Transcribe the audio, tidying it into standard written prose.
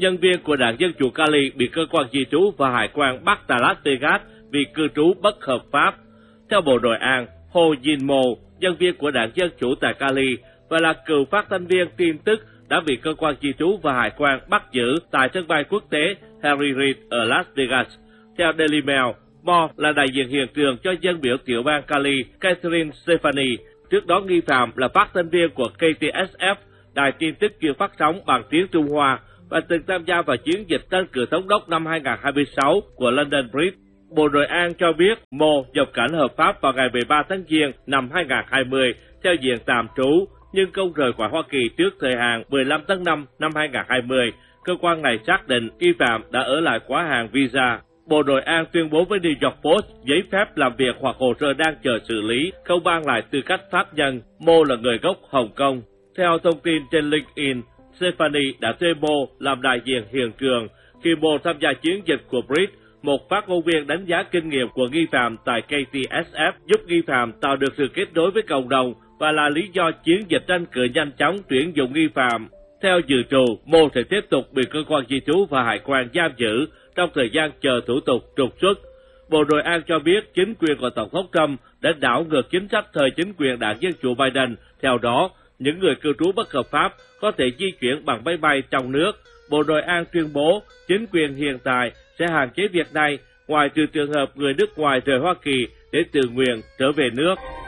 nhân viên của đảng Dân chủ Cali bị cơ quan di trú và hải quan bắt tại Las Vegas vì cư trú bất hợp pháp. Theo Bộ Nội an, Ho Jin-mo, nhân viên của đảng Dân chủ tại Cali và là cựu phát thanh viên tin tức, đã bị cơ quan di trú và hải quan bắt giữ tại sân bay quốc tế Harry Reid ở Las Vegas. Theo Daily Mail, Mo là đại diện hiện trường cho dân biểu tiểu bang Cali Catherine Stefani. Trước đó nghi phạm là phát thanh viên của KTSF, đài tin tức chuyên phát sóng bằng tiếng Trung Hoa, và từng tham gia vào chiến dịch tranh cử thống đốc năm 2026 của London Bridge. Bộ Nội an cho biết Mo nhập cảnh hợp pháp vào ngày 13 tháng Giêng năm 2020 theo diện tạm trú, nhưng không rời khỏi Hoa Kỳ trước thời hạn 15 tháng 5 năm 2020. Cơ quan này xác định nghi phạm đã ở lại quá hạn visa. Bộ Nội an tuyên bố với New York Post giấy phép làm việc hoặc hồ sơ đang chờ xử lý không mang lại tư cách pháp nhân. Mo là người gốc Hồng Kông. Theo thông tin trên LinkedIn, Stephanie đã thuê Mo làm đại diện hiện trường khi Mo tham gia chiến dịch của Bridge. Một phát ngôn viên đánh giá kinh nghiệm của nghi phạm tại KTSF giúp nghi phạm tạo được sự kết nối với cộng đồng và là lý do chiến dịch tranh cử nhanh chóng tuyển dụng nghi phạm. Theo dự trù, Mo sẽ tiếp tục bị cơ quan di trú và hải quan giam giữ trong thời gian chờ thủ tục trục xuất. Bộ Nội an cho biết chính quyền của Tổng thống Trump đã đảo ngược chính sách thời chính quyền đảng Dân chủ Biden. Theo đó, những người cư trú bất hợp pháp có thể di chuyển bằng máy bay trong nước. Bộ Nội an tuyên bố chính quyền hiện tại sẽ hạn chế việc này, ngoài trừ trường hợp người nước ngoài rời Hoa Kỳ để tự nguyện trở về nước.